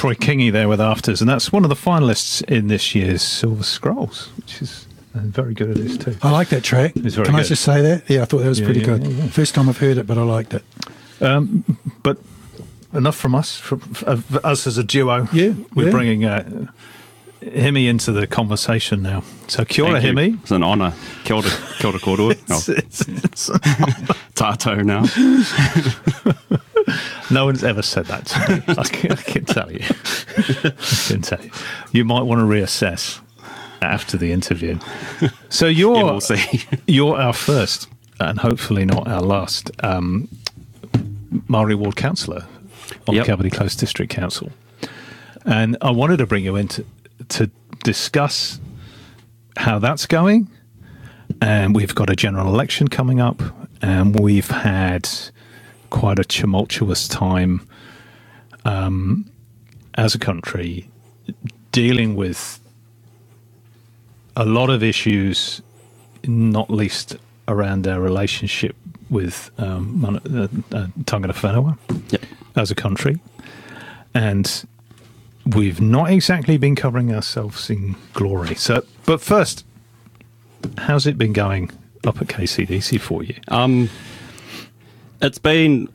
Troy Kingy there with Afters, and that's one of the finalists in this year's Silver Scrolls, which is very good at this too. I like that track. It's very Can I good. just say that? Yeah, I thought that was pretty good. Yeah. First time I've heard it, but I liked it. But enough from us, us as a duo. Yeah, We're yeah. bringing Himi into the conversation now. So kia ora, Thank you. Himi. It's an honour. Kia ora kōrua. It's Tātou now. no one's ever said that to me. I can tell you. I can tell you. You might want to reassess after the interview. So We'll see. you're our first, and hopefully not our last, Maori Ward councillor on Yep. Kapiti Close District Council. And I wanted to bring you in to discuss how that's going. And we've got a general election coming up, and we've had quite a tumultuous time as a country dealing with a lot of issues, not least around our relationship with Tangata Whenua Yep. as a country. And we've not exactly been covering ourselves in glory. So, but first, how's it been going up at KCDC for you? It's been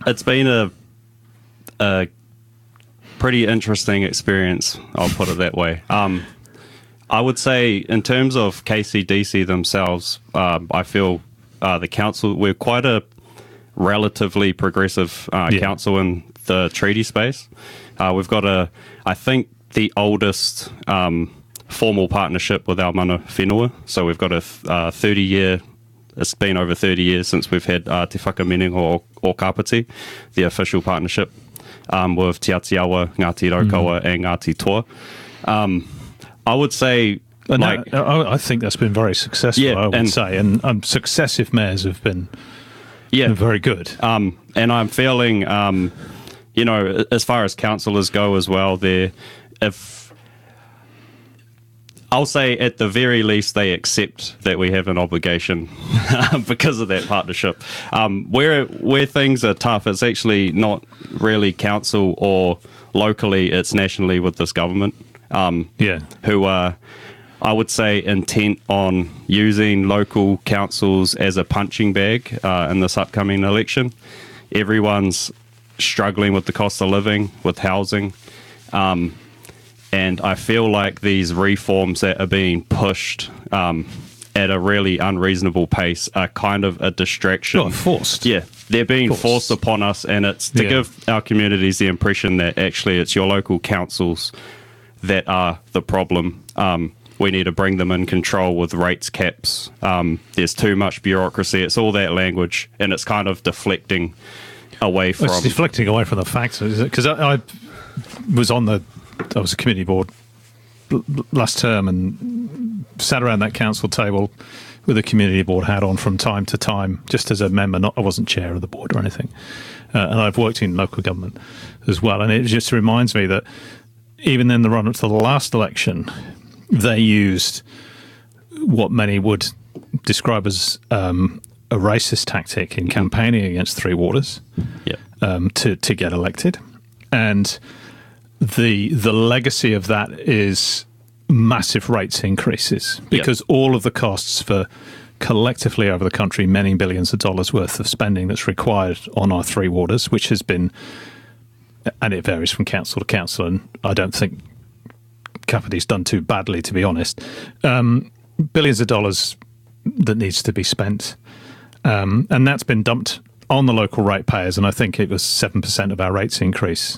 a pretty interesting experience. I'll put it that way. I would say in terms of KCDC themselves, I feel the council, we're quite a relatively progressive council in the treaty space. We've got I think the oldest formal partnership with our mana whenua. So we've got a 30-year, it's been over 30 years since we've had Te Whakaminenga o Kapiti, the official partnership with Te Atiawa, Ngāti Raukawa and Ngāti Toa. I would say, And like, I think that's been very successful, Yeah, I would and- say. And successive mayors have been yeah, very good. and I'm feeling, as far as councillors go as well, I'll say at the very least they accept that we have an obligation because of that partnership. Where things are tough, it's actually not really council or locally, it's nationally with this government. Who are, I would say, intent on using local councils as a punching bag in this upcoming election. Everyone's struggling with the cost of living, with housing, and I feel like these reforms that are being pushed at a really unreasonable pace are kind of a distraction. Not forced. Yeah, they're being forced upon us, and it's to give our communities the impression that actually it's your local councils that are the problem. We need to bring them in control with rates caps. There's too much bureaucracy. It's all that language, and it's kind of deflecting away from... It's deflecting away from the facts, is it? Because I was a committee board last term and sat around that council table with a community board hat on from time to time, just as a member. I wasn't chair of the board or anything. And I've worked in local government as well. And it just reminds me that even in the run-up to the last election, they used what many would describe as a racist tactic in campaigning against Three Waters to get elected. And the legacy of that is massive rates increases because all of the costs for collectively over the country, many billions of dollars worth of spending that's required on our Three Waters, which has been, and it varies from council to council, and I don't think Kapiti's done too badly, to be honest. Billions of dollars that needs to be spent, and that's been dumped on the local ratepayers, and I think it was 7% of our rates increase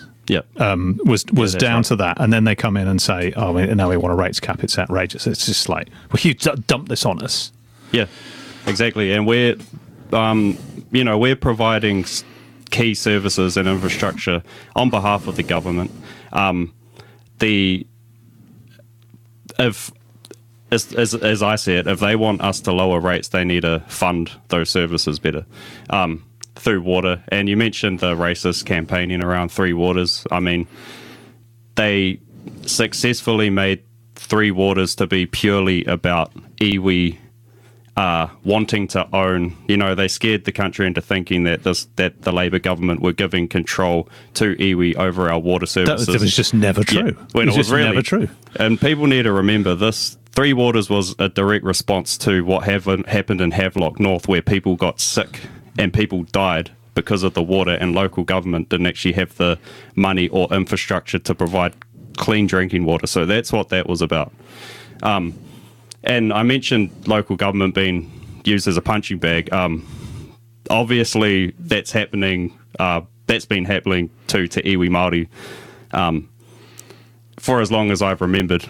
was down to that. And then they come in and say, oh, now we want a rates cap. It's outrageous. It's just like, well, you dump this on us. Yeah, exactly. And we're providing key services and infrastructure on behalf of the government. As I see it, if they want us to lower rates, they need to fund those services better through water. And you mentioned the racist campaigning around Three Waters. I mean, they successfully made Three Waters to be purely about iwi wanting to own. They scared the country into thinking that the Labour government were giving control to iwi over our water services. That was just never true. Yeah, when it was just really never true. And people need to remember this. Three Waters was a direct response to what happened in Havelock North, where people got sick and people died because of the water, and local government didn't actually have the money or infrastructure to provide clean drinking water. So that's what that was about. And I mentioned local government being used as a punching bag. Obviously, that's happening. That's been happening to iwi Māori for as long as I've remembered.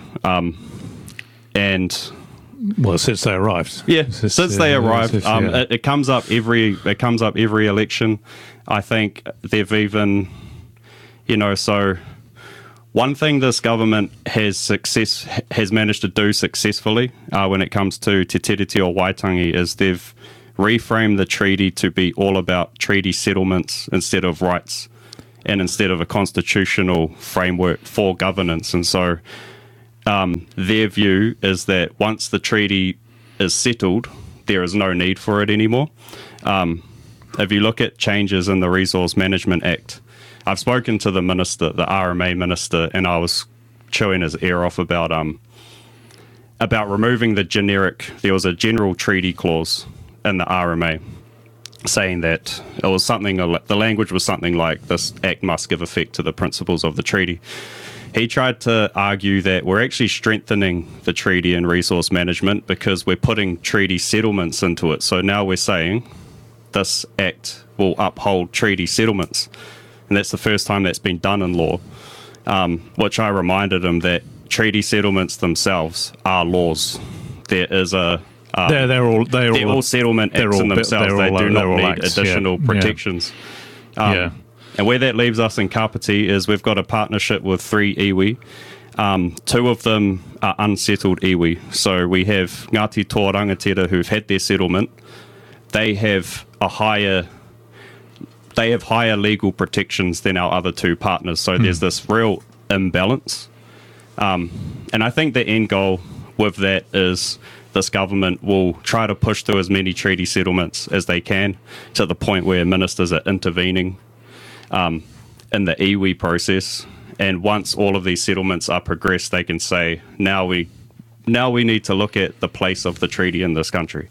And well, since they arrived, since they arrived, it comes up every election. I think they've even, so one thing this government has managed to do successfully when it comes to Te Tiriti o Waitangi is they've reframed the treaty to be all about treaty settlements instead of rights, and instead of a constitutional framework for governance. And so their view is that once the treaty is settled, there is no need for it anymore. If you look at changes in the Resource Management Act, I've spoken to the minister, the RMA minister, and I was chewing his ear off about removing there was a general treaty clause in the RMA saying that it was something, the language was something like, this act must give effect to the principles of the treaty. He tried to argue that we're actually strengthening the treaty in resource management because we're putting treaty settlements into it. So now we're saying this act will uphold treaty settlements. And that's the first time that's been done in law, which I reminded him that treaty settlements themselves are laws. There is they're all settlement acts in themselves. They do not need additional protections. And where that leaves us in Kapiti is we've got a partnership with 3 iwi. 2 of them are unsettled iwi. So we have Ngāti Tō Rangatira who've had their settlement. They have higher legal protections than our other 2 partners. So there's this real imbalance. And I think the end goal with that is this government will try to push through as many treaty settlements as they can to the point where ministers are intervening in the iwi process. And once all of these settlements are progressed, they can say, now we need to look at the place of the treaty in this country.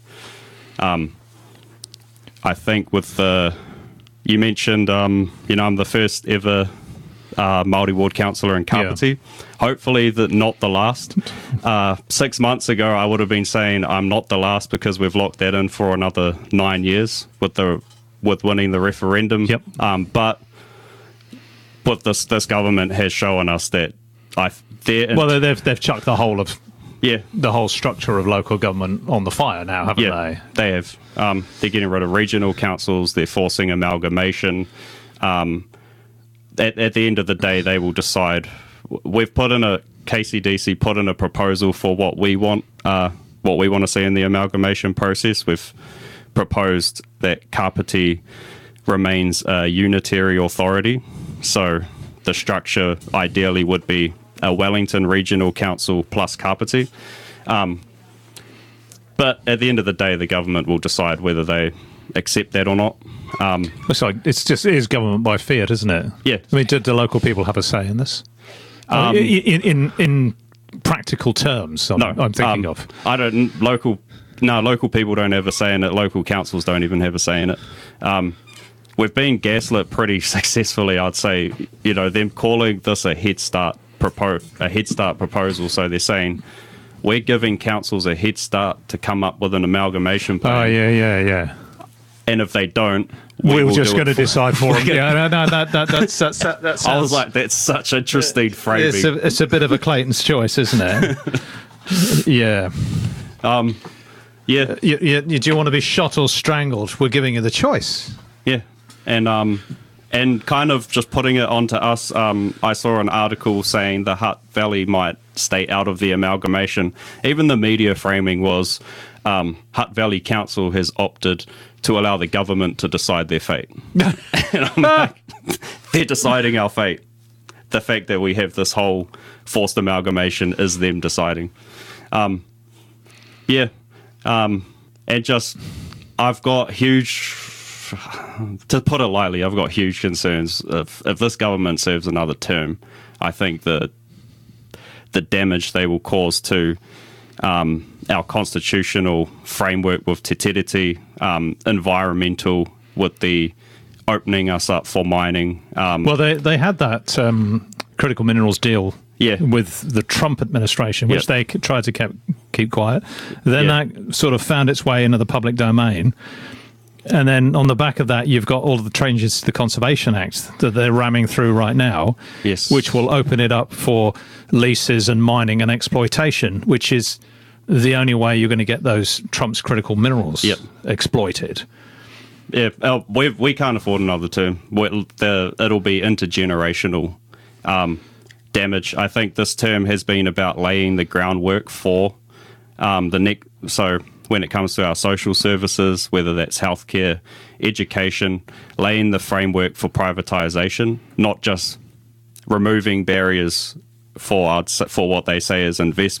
I think with you mentioned, I'm the first ever Māori ward councillor in Kapiti. Yeah. Hopefully not the last. 6 months ago, I would have been saying I'm not the last because we've locked that in for another 9 years with winning the referendum. Yep. But what this government has shown us that they've chucked the whole of the whole structure of local government on the fire now, haven't they? They have. They're getting rid of regional councils. They're forcing amalgamation. At the end of the day, they will decide. We've put in KCDC put in a proposal for what we want to see in the amalgamation process. We've proposed that Kapiti remains a unitary authority. So the structure ideally would be a Wellington Regional Council plus Kapiti. But at the end of the day, the government will decide whether they accept that or not. It is government by fiat, isn't it? Yeah. I mean, do the local people have a say in this? In practical terms, I'm thinking of. Local people don't have a say in it. Local councils don't even have a say in it. We've been gaslit pretty successfully, I'd say. Them calling this a Head Start proposal. So they're saying we're giving councils a head start to come up with an amalgamation plan. Oh yeah. And if they don't, we're just going to decide for them. That's. I was like, that's such interesting framing. It's a bit of a Clayton's choice, isn't it? Yeah. Yeah. Do you want to be shot or strangled? We're giving you the choice. Yeah. And kind of just putting it onto us, I saw an article saying the Hutt Valley might stay out of the amalgamation. Even the media framing was Hutt Valley Council has opted to allow the government to decide their fate. And I'm like, they're deciding our fate. The fact that we have this whole forced amalgamation is them deciding. And just, I've got huge, to put it lightly, I've got huge concerns. If this government serves another term, I think the damage they will cause to our constitutional framework with Te Tiriti, environmental with the opening us up for mining. Well, they had that critical minerals deal with the Trump administration, which they tried to keep quiet. Then that sort of found its way into the public domain. And then on the back of that, you've got all of the changes to the Conservation Act that they're ramming through right now, which will open it up for leases and mining and exploitation, which is the only way you're going to get those Trump's critical minerals exploited. Yeah, we can't afford another term. It'll be intergenerational damage. I think this term has been about laying the groundwork for the next. So when it comes to our social services, whether that's healthcare, education, laying the framework for privatization, not just removing barriers for what they say is investment.